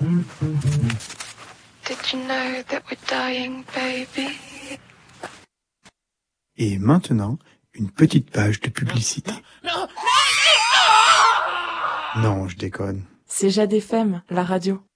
Did you know that we're dying, baby? Et maintenant, une petite page de publicité. Non, je déconne. C'est Jade FM, la radio.